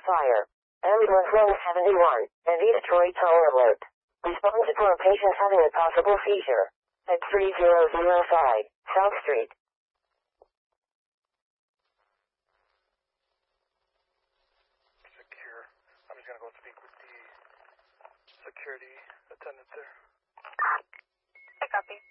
fire. Ambulance 171, Evita Troy Tower Alert. Responsive for a patient having a possible seizure. At 3005 South Street. Secure. I'm just gonna go speak with the security attendant there. I copy.